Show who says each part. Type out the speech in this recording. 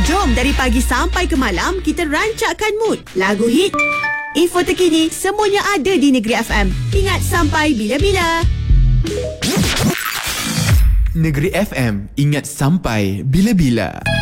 Speaker 1: Jom dari pagi sampai ke malam kita rancakkan mood. Lagu hit, info terkini, semuanya ada di Negeri FM. Ingat, sampai bila-bila.
Speaker 2: Negeri FM, ingat sampai bila-bila.